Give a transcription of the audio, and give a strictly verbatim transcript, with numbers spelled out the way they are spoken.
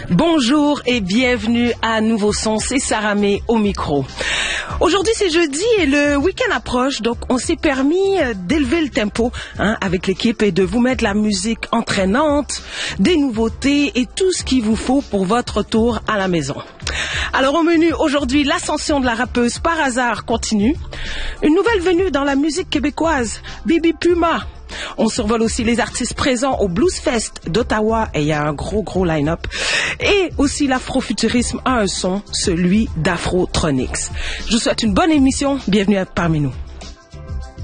Bonjour et bienvenue à Nouveau Son, c'est Saramé au micro. Aujourd'hui c'est jeudi et le week-end approche, donc on s'est permis d'élever le tempo hein, avec l'équipe et de vous mettre la musique entraînante, des nouveautés et tout ce qu'il vous faut pour votre retour à la maison. Alors au menu aujourd'hui, l'ascension de la rappeuse Par Hasard continue, une nouvelle venue dans la musique québécoise, Bibi Puma. On survole aussi les artistes présents au Blues Fest d'Ottawa et il y a un gros gros line-up. Et aussi l'afrofuturisme a un son, celui d'Afrotronics. Je vous souhaite une bonne émission, bienvenue parmi nous.